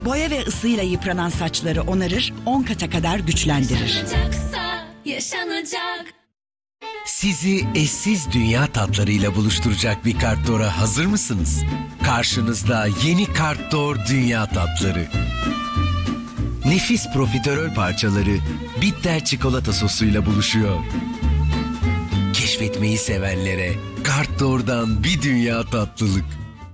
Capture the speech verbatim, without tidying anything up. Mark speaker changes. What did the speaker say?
Speaker 1: Boya ve ısıyla yıpranan saçları onarır, on kata kadar güçlendirir.
Speaker 2: Yaşanacaksa yaşanacak.
Speaker 3: Sizi eşsiz dünya tatlarıyla buluşturacak bir Kartdor'a hazır mısınız? Karşınızda yeni Kartdor Dünya Tatları. Nefis profiterol parçaları bitter çikolata sosuyla buluşuyor. Keşfetmeyi sevenlere Kartdor'dan bir dünya tatlılık.